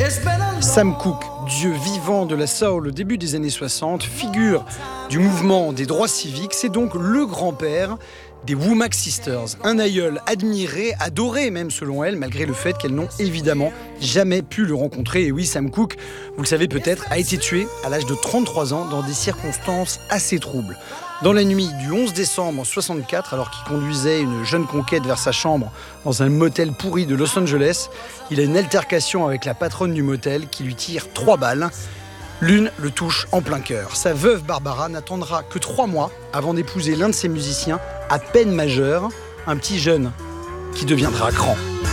Sam Cooke, dieu vivant de la soul au début des années 60, figure du mouvement des droits civiques, c'est donc le grand-père des Womack Sisters, un aïeul admiré, adoré même selon elle, malgré le fait qu'elles n'ont évidemment jamais pu le rencontrer. Et oui, Sam Cooke, vous le savez peut-être, a été tué à l'âge de 33 ans dans des circonstances assez troubles. Dans la nuit du 11 décembre 64, alors qu'il conduisait une jeune conquête vers sa chambre dans un motel pourri de Los Angeles, il a une altercation avec la patronne du motel qui lui tire 3 balles. L'une le touche en plein cœur. Sa veuve Barbara n'attendra que 3 mois avant d'épouser l'un de ses musiciens à peine majeur, un petit jeune qui deviendra grand.